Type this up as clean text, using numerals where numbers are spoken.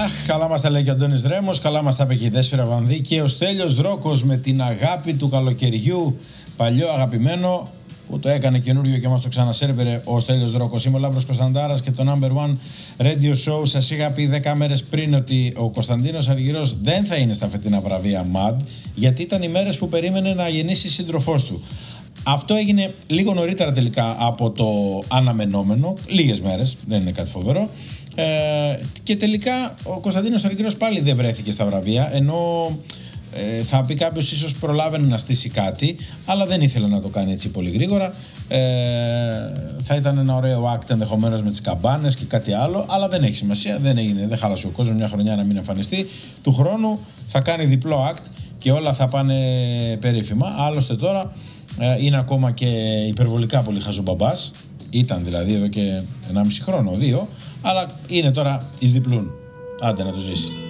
Καλά μας τα λέει και ο Αντώνης Ρέμος, καλά μας τα είπε και η Δέσποιρα Βανδύ και ο Στέλιος Δρόκος με την αγάπη του καλοκαιριού, παλιό αγαπημένο, που το έκανε καινούριο και μας το ξανασέρβερε ο Στέλιος Δρόκος. Είμαι ο Λάμπρος Κωνσταντάρας και το Number One Radio Show. Σας είχα πει 10 μέρες πριν ότι ο Κωνσταντίνος Αργυρός δεν θα είναι στα φετινά βραβεία MAD, γιατί ήταν οι μέρες που περίμενε να γεννήσει σύντροφός του. Αυτό έγινε λίγο νωρίτερα τελικά από το αναμενόμενο, λίγες μέρες, δεν είναι κάτι φοβερό. Και τελικά ο Κωνσταντίνος Αργυρός πάλι δεν βρέθηκε στα βραβεία, ενώ θα πει κάποιος ίσως προλάβαινε να στήσει κάτι, αλλά δεν ήθελε να το κάνει έτσι πολύ γρήγορα. Θα ήταν ένα ωραίο act ενδεχομένως με τις καμπάνες και κάτι άλλο, αλλά δεν έχει σημασία, δεν έγινε, δεν χάλασε ο κόσμος μια χρονιά να μην εμφανιστεί. Του χρόνου θα κάνει διπλό act και όλα θα πάνε περίφημα. Άλλωστε τώρα είναι ακόμα και υπερβολικά πολύ χαζομπαμπάς. Ήταν δηλαδή εδώ και 1,5 χρόνο, 2, αλλά είναι τώρα εις διπλούν. Άντε να το ζήσει.